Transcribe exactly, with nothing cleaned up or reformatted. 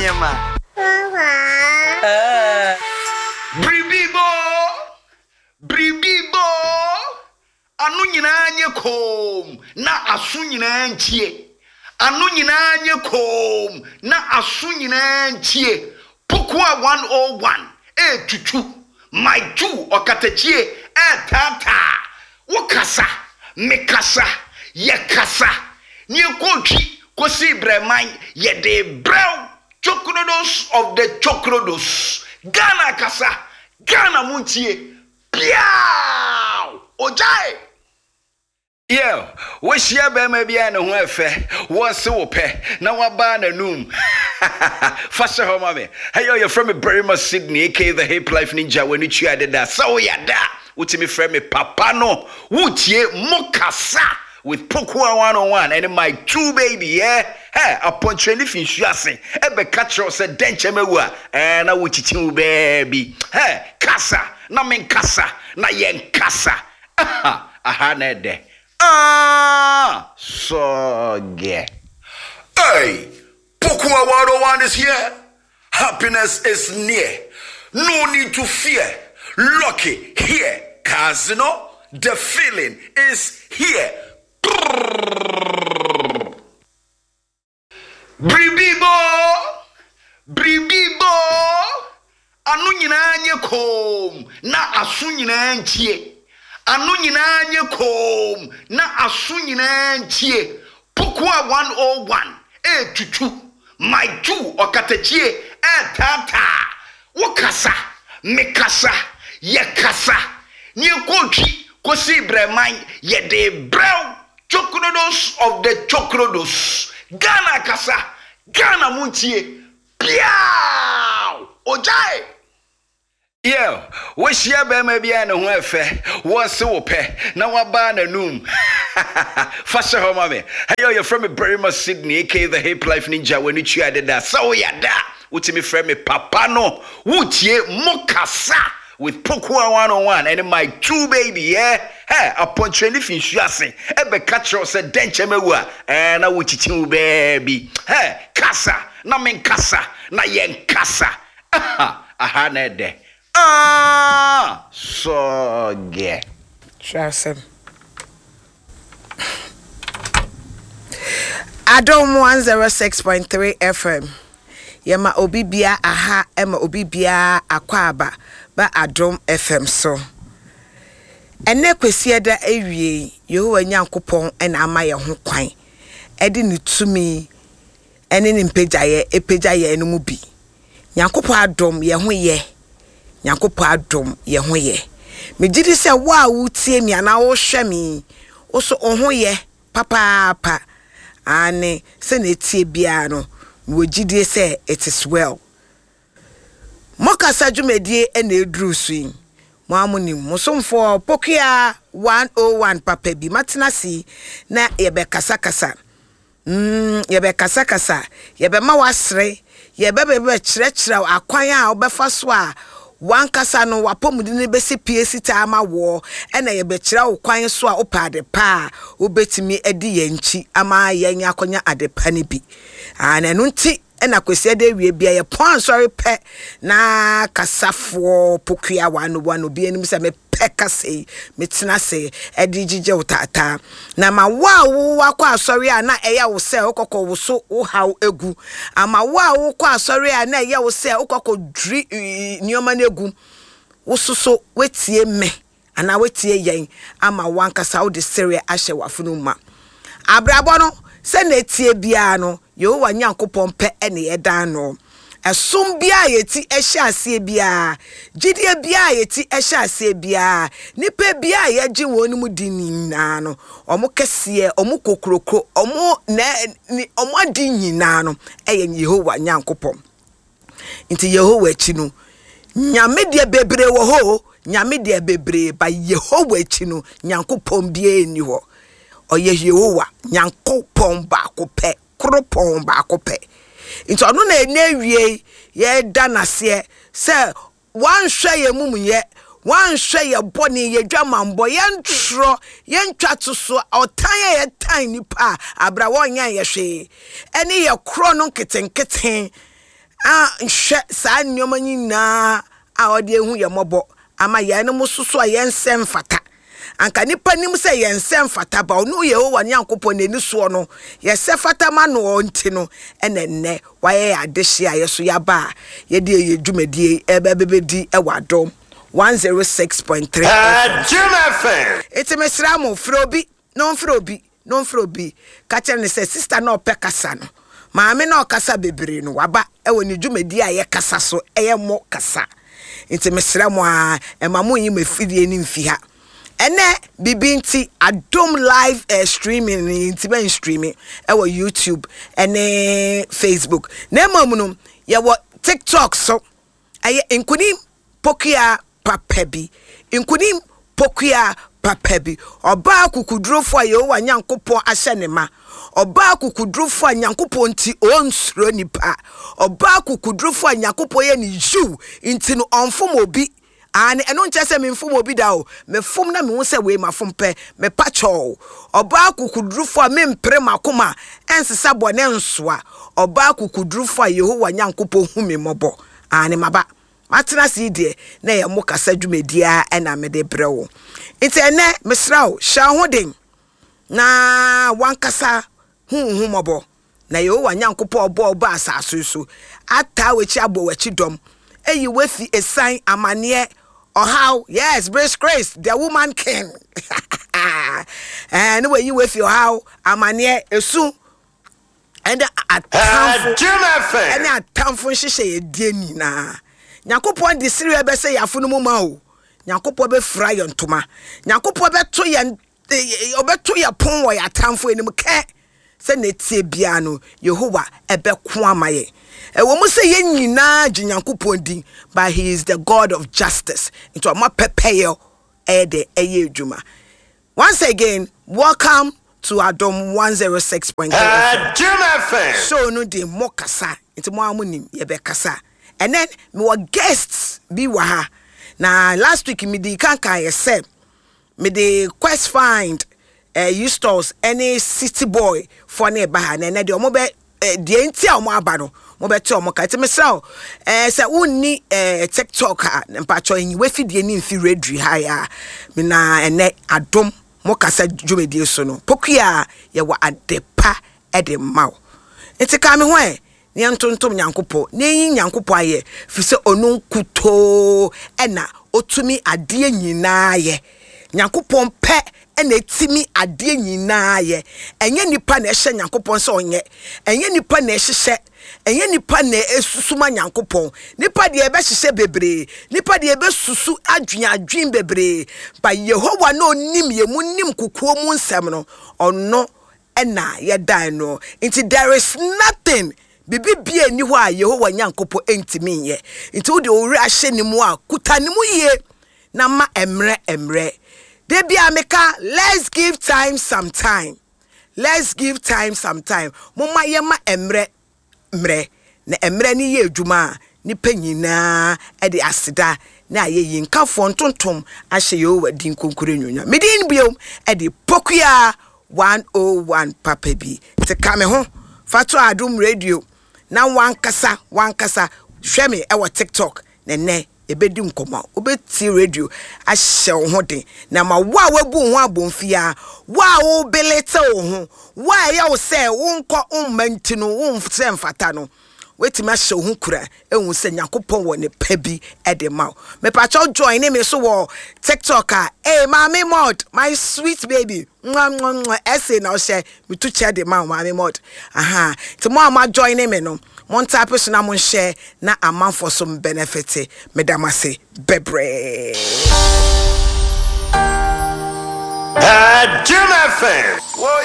Nyama. Ah. Bribibo. Bribibo. Anu nyina nye kom na asu nyina ntie. Anu nyina nye kom na asu nyina ntie. Pokua one oh one. E tutu. My two okatachie e tata. Wokasa. Mekasa. Yekasa. Nye kochi kosi breman ye de brow. Chokrodos of the chokrodos. Ghana kasa. Ghana muntie. Piao. Ojai. Yo, wish ya be maybe I know where fair. What's so pe? Now I ban a noom. Fasha home, mommy. Hey, you're from a Berrima Sydney, aka the Hip Life Ninja when you tried that. So ya da. Would me friend me papa no. Would ye mokasa with Pokua one oh one and my two baby, yeah? Hey, upon training fin shasing. Ebe catch us a denche mewa. And I would teach you, baby. Hey, kasa. Na men kasa. Na yen kasa. Aha, aha, nede. Ah, so get. Hey, Pokua one oh one is here. Happiness is near. No need to fear. Lucky here. Casino, the feeling is here. Bribibo. Bribibo. Anu nyina nye kom na asu nyina ntie. Anu nyina nye kom na asu nyina ntie. Pokua one oh one. E tutu. My two okatachie e tata. Wokasa. Mekasa. Yekasa. Nye kochi kosi breman ye de brow. Chokrodos of the chokrodos. Ghana kasa. Ghana muntie. Piao. Ojai. Yo, wish ya be maybe I know where fair. What's so pe? Now I ban a noom. Fasha home, mommy. Hey, you're from a Berrima Sydney, aka the Hip Life Ninja when you tried that. So ya da. Would me friend me papa no. Would ye mokasa with Pokua one oh one and my two baby, yeah? Hey, upon training fin shasing. Ebe catch us a denche mewa. And I would teach you, baby. Hey, kasa. Na men kasa. Na yen kasa. Aha, aha, nede. Ah, so get. Trust him. Adom one oh six point three F M. Yema obibia aha ema obibia akwaba ba Adom F M so. Ene kwesi da ewie Yehowa Nyankopon ena ama ye ho kwan. Ede ne tumi ene ne mpejaye epejaye eno mu bi. Nyankopon adom ye ho ye. Nyankopon adom ye ho ye. Me gidi se wa wutie mi ana wo hwe mi. Wo so ho ye papa pa. Ane se na tie bia no wo gidi se it is well. Moka sajumedie ena edru suin. Mo amuni musomfo Pokua one oh one papa bi matena si na yebe kasa kasa. Mm yebe kasa kasa. Yebe ma wasre, yebe bebe kire kire akwan a obefa so a wan kasa no wapomudi ne besi P S ta ama wo ena yebe kire okwan so a opade pa obetimi edi yanchi ama yanya akonya adepa ne bi. Ana no nti ena kwesi ade wie bia ye pon sorry pe na kasafo Pokua one oh one obi anim se me pe kase metena se edi gige utata na ma wa wo akwa sorry a na eya wo se okoko wo so wo haw egu ama wa wo kwa sorry a na eya wo se okoko dri nioma na egu wo soso wetie me ana wetie yen ama wankasa wo de seria ahye wafunu ma abrabo no se na etie bia no Yehowa Nyankopon pe ene yeda no esum bia yeti ehye ase bia gidie bia yeti ehye ase bia nipa bia yeji wonu dini na no omo kese omo kokrokro omo na omo adi nyina no eye Yehowa Nyankopon nti Yehowa echi no nyame de bebre wo ho nyame de bebre ba Yehowa echi no Nyankopon bia eni ho oye Yehowa Nyankopon ba ko pe kropon ba ko pe nti ono na enewie ye da nase se wan hwe ye mumye wan hwe ye boni ye dwamambo ye ntro ye ntwa to so otan ye tan nipa abra wonya ye hwe ene ye kro no kitenketen ah nhwe saa nneoma nyina a ode ehu ye mobo ama ye no mususu a ye nsem fata anka nipa nim se ye nsem fata ba no ye wo Nyankopon nani so no ye se fata ma no nti no enenne waye adehye a ye so ya ba ye de ye dwumadie ebebedi e wadom one oh six point three F M. It's a mesramo frobi non frobi non frobi kache ne se sister no pe kasa no maame na okasa bebre no waba e woni dwumadi a ye kasa so e ye mo kasa it's a mesramo a e mamu yi mafidie ni mfi ha ene bibi nti adom live uh, streaming nti ben streaming e wo YouTube ene Facebook na mamu no ye wo TikTok so aye inkunim pokia papabi inkunim pokia papabi oba kukudrofo aye wa Nyankopon ahye ne ma oba kukudrofo Nyankopon nti onsuro nipa oba kukudrofo Nyankopon ye ni ju nti no onfom obi ani eno nche se me mfom obi da o me fom na me hu se we mafom pe me pacho oba kukudrofo me mpre makoma ensesa bone nsoa oba kukudrofo Yehowa Nyankopon hu me mobo ani maba matena si de na ye mo kasa dwumedia ena me de brewo nti ene mesrawo sha hoden na wankasa hu hu mobo na Yehowa Nyankopon obo oba asaso so ata wechi abo wechi dom eyi wefi esan amane or how yes Grace Grace the woman king and we you with your how amane esu and atamfo and atamfo hihye edie nyina Nyankopon de siri ebe se yafo no ma o Nyankopon be fra yo ntoma Nyankopon be to ye obeto ye pon wo ya atamfo enim ke se na tie bia no Yehowa ebe ko amaye e wo mu se ye nyina gye Nyankopon din but he is the God of justice into ma pepeyo e de eye adwuma. Once again, welcome to Adom one oh six point three F M. So no de mokasa into mo amunim ye be kasa. And then me were guests bi wa ha. Na last week me di kanka ye say me the quest find uh, Eustace any city boy for ne ba ha na na de omo be de ntia omo aba no mo be te omo ka te me say eh say wonni eh TikTok a mpa cho yin we fidie ni mfi redri ha ya me na ene Adom mo kasa dwumedie so no pokua ye wa adepa e de maw enti ka me ho e ne ntontom Nyankopon ne yin Nyankopon aye fi se onu nkuto e na otumi ade nyina ye Nyankopon pe ena etimi ade nyina ye enye nipa na ehye Nyankopon se onye enye nipa na ehye enye nipa na esusuma Nyankopon nipa de ebe hye bebre nipa de ebe susu adwen adwen bebre ba Yehowa na onim ye mu nim kukuo mu nsem no ono ena ye dan no nti there is nothing bibi bia ni ho a Yehowa Nyankopon entimi ye nti wo de owura hye ni mu a kuta ni mu ye na ma emre emre de bia meka let's give time some time let's give time some time mama ye ma emre mre na emre ni ye adwuma ni panyina e de aseda na ye yin kafo ntontom ahye yo wadi nkonkure nyonya medin biom e de pokua one oh one papa bi te kame ho fato Adom radio na wankasa wankasa hwe me e wo TikTok ne ne ebedi nkoma obeti radio ahye wo ho den na ma wa wabu ho abomfia wa wo belete wo ho wa ya wo se wo nko ummanti no wo mfse mfata no wetima ahye wo ho kura ehun se Nyankopon wo ne pa bi e de ma me pa cho join me so wo TikTok a eh mama mod my sweet baby ese na o she me tu che de ma mama mod aha ti mo ama join me no mon type so na mon share na amount for some benefit medamase bebre Adom F M.